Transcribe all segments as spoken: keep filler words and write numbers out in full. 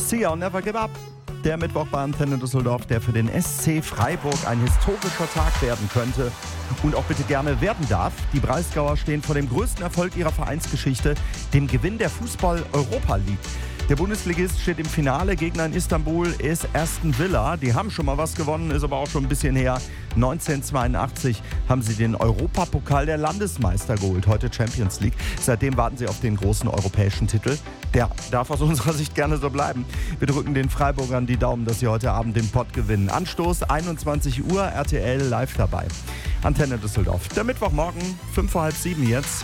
Sia und Never Give Up. Der Mittwoch bei Antenne Düsseldorf, der für den S C Freiburg ein historischer Tag werden könnte und auch bitte gerne werden darf. Die Breisgauer stehen vor dem größten Erfolg ihrer Vereinsgeschichte, dem Gewinn der Fußball-Europa League. Der Bundesligist steht im Finale. Gegner in Istanbul ist Aston Villa. Die haben schon mal was gewonnen, ist aber auch schon ein bisschen her. neunzehnhundertzweiundachtzig haben sie den Europapokal der Landesmeister geholt, heute Champions League. Seitdem warten sie auf den großen europäischen Titel. Der darf aus unserer Sicht gerne so bleiben. Wir drücken den Freiburgern die Daumen, dass sie heute Abend den Pott gewinnen. Anstoß einundzwanzig Uhr, R T L live dabei. Antenne Düsseldorf. Der Mittwochmorgen, fünf vor halb sieben jetzt.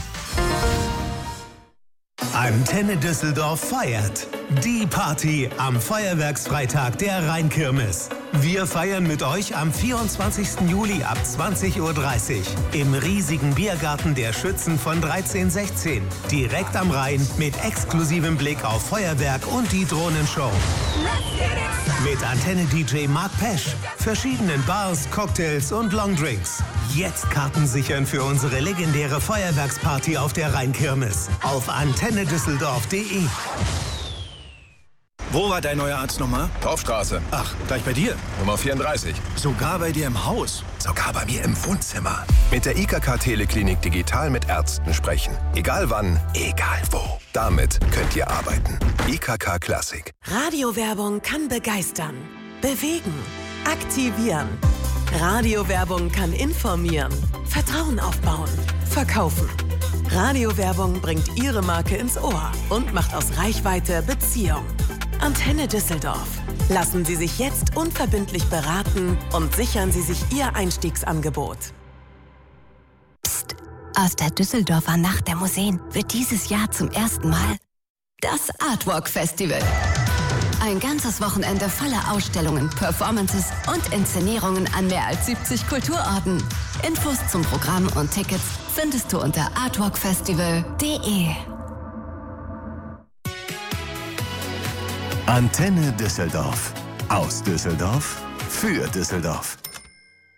Antenne Düsseldorf feiert. Die Party am Feuerwerksfreitag der Rheinkirmes. Wir feiern mit euch am vierundzwanzigsten Juli ab zwanzig Uhr dreißig im riesigen Biergarten der Schützen von dreizehn sechzehn. Direkt am Rhein mit exklusivem Blick auf Feuerwerk und die Drohnenshow. Mit Antenne-D J Mark Pesch, verschiedenen Bars, Cocktails und Longdrinks. Jetzt Karten sichern für unsere legendäre Feuerwerksparty auf der Rheinkirmes. Auf antenne düsseldorf punkt de. Wo war dein neuer Arzt nochmal? Torfstraße. Ach, gleich bei dir? Nummer vierunddreißig. Sogar bei dir im Haus? Sogar bei mir im Wohnzimmer. Mit der I K K Teleklinik digital mit Ärzten sprechen. Egal wann, egal wo. Damit könnt ihr arbeiten. I K K Klassik. Radiowerbung kann begeistern, bewegen, aktivieren. Radiowerbung kann informieren, Vertrauen aufbauen, verkaufen. Radiowerbung bringt Ihre Marke ins Ohr und macht aus Reichweite Beziehung. Antenne Düsseldorf. Lassen Sie sich jetzt unverbindlich beraten und sichern Sie sich Ihr Einstiegsangebot. Psst. Aus der Düsseldorfer Nacht der Museen wird dieses Jahr zum ersten Mal das Artwalk Festival. Ein ganzes Wochenende voller Ausstellungen, Performances und Inszenierungen an mehr als siebzig Kulturorten. Infos zum Programm und Tickets findest du unter artwalk festival punkt de. Antenne Düsseldorf. Aus Düsseldorf für Düsseldorf.